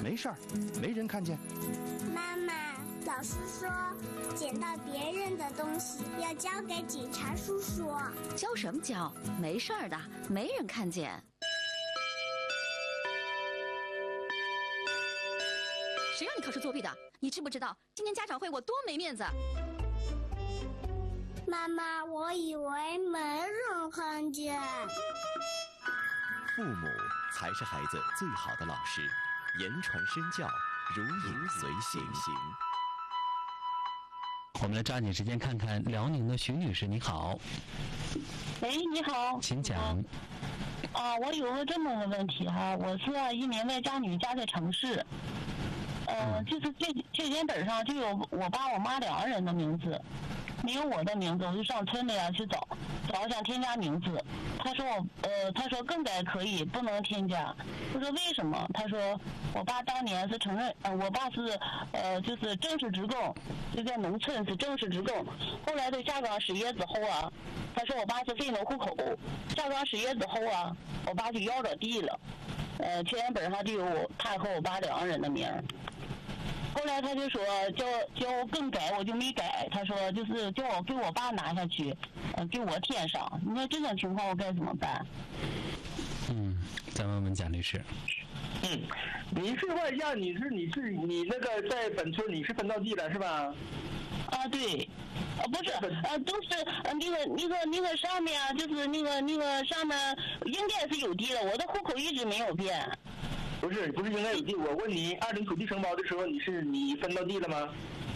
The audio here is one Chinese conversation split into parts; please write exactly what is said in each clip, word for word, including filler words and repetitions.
没事儿，没人看见。 妈妈，老师说捡到别人的东西要交给警察叔叔。 交什么交？没事儿的，没人看见。谁让你考试作弊的？你知不知道今天家长会我多没面子？ 妈妈，我以为没人看见。 父母才是孩子最好的老师，言传身教，如影随形。 我们来抓紧时间看看辽宁的徐女士，你好。 喂，你好， 请讲。 啊，我有个这么个问题哈，我是一名外嫁女，家在城市。呃， 嗯、 就是这这件本上就有我爸我妈两个人的名字，没有我的名字，我就上村里啊去找，找想添加名字。他说我呃，他说更改可以，不能添加。我说为什么？他说我爸当年是承认，呃，我爸是呃就是正式职工，就在农村是正式职工，后来他下岗失业之后啊，他说我爸是非农户口，下岗失业之后啊，我爸就要着地了，呃，签本上就有他和我爸两个人的名儿。后来他就说叫叫我更改，我就没改。他说就是叫我给我爸拿下去，呃，给我添上。你说这种情况我该怎么办？ 嗯，再问问蒋律师。 嗯，你是外嫁，你是你是你那个在本村你是分到地了是吧？ 啊，对。啊，不是，呃，都是呃那个那个那个上面啊，就是那个那个上面应该是有地了，我的户口一直没有变。 不是不是应该有地，我问你，二等土地承包的时候，你是你分到地了吗？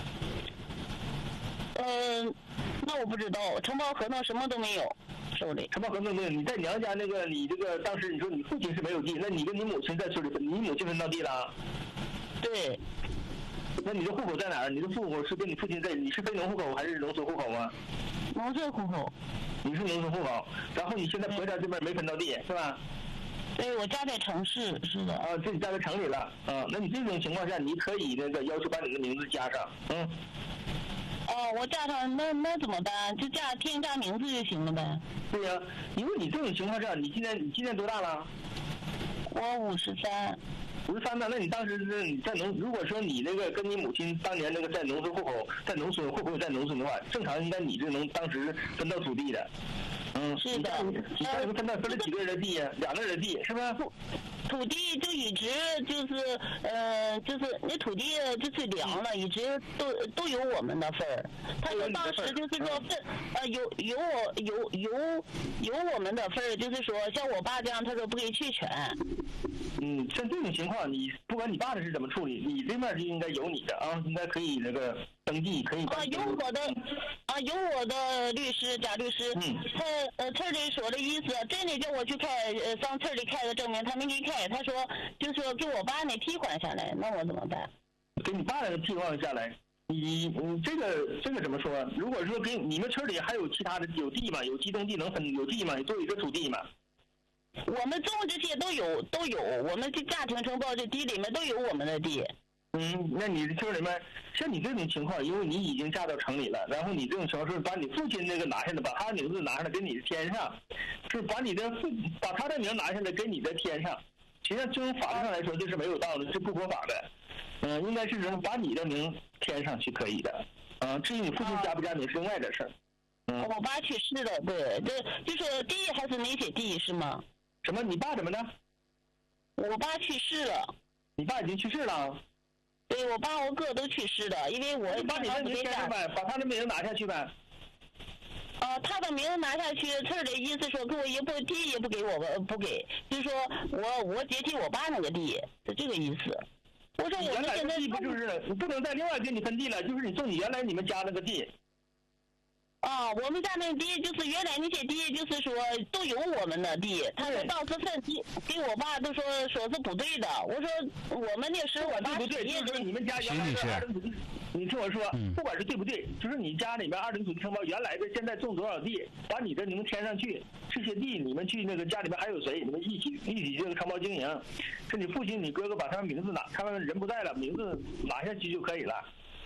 呃，那我不知道，承包合同什么都没有手里。 承包合同没有，你在娘家那个，你这个当时你说你父亲是没有地，那你跟你母亲在村里分，你母亲分到地了？ 对。 那你的户口在哪儿？你的户口是跟你父亲在，你是非农户口还是农村户口吗？ 农村户口。 你是农村户口，然后你现在婆家这边没分到地是吧？ 对，我家在城市，是的。 啊，自己家在城里了，啊，那你这种情况下，你可以那个要求把你的名字加上，嗯。 哦，我加上那那怎么办？就加添加名字就行了呗。 对呀、啊，因为你这种情况下，你今年你今年多大了？ 我五十三。 五十三呢？那你当时是你在农，如果说你那个跟你母亲当年那个在农村户口，在农村户口在农村的话，正常应该你是能当时分到土地的。嗯， 是的。 你当时分到分了几个人的地呀？两个人的地是吧？ 土地就一直就是呃，就是那土地就是凉了，一直都都有我们的份儿。他说当时就是说分呃有有我有有有我们的份儿，就是说像我爸这样，他说不给去全。 嗯，像这种情况，你不管你爸的是怎么处理，你这面就应该有你的啊，应该可以那个登记，可以。 啊，有我的啊，有我的律师贾律师，嗯，他呃村里说的意思，真的叫我去开呃上村里开个证明，他没给开，他说就说给我爸那替换下来，那我怎么办？ 给你爸那个替换下来，你你这个这个怎么说？如果说给你们村里还有其他的有地吗？有机动地能分有地吗？都有一个土地吗？ 我们种这些都有都有，我们这家庭承包这地里面都有我们的地。 嗯，那你村里面像你这种情况，因为你已经嫁到城里了，然后你这种情况是把你父亲那个拿下来，把他的名字拿下来给你的添上，是把你的父把他的名拿下来给你的添上。实际上从法律上来说这是没有道理，是不合法的。嗯、呃，应该是说把你的名添上去可以的。嗯、呃，至于你父亲加不加名是另外的事儿。嗯， 我爸去世了，对，这就是地还是那些地是吗？ 什么？你爸怎么的？ 我爸去世了。 你爸已经去世了？ 对，我爸我哥都去世了，因为我把你的名填上呗，把他的名拿下去呗。 啊、呃，他的名拿下去，村里意思说给我也不地也不给我不给，就是说我我接替我爸那个地，是这个意思。我说我原来的地不就是你不能再另外给你分地了，就是你种你原来你们家那个地。 啊，我们家那地就是原来那些地，就是说都有我们的地。他说当时分地给我爸都说说是不对的。我说我们那时候我爸不对，就是说你们家原来的二等土地，你听我说， 嗯、 不管是对不对，就是你家里面二等土地承包原来的现在种多少地，把你的名填上去，这些地你们去那个家里面还有谁，你们一起一起这个承包经营，是你父亲你哥哥把他们名字拿，他们人不在了，名字拿下去就可以了。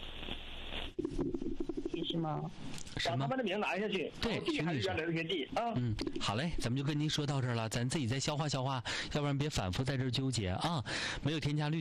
是吗？ 把他们的名拿下去， 对， 地还是原来那些地啊。 嗯，好嘞，咱们就跟您说到这儿了，咱自己再消化消化，要不然别反复在这儿纠结啊。没有添加律。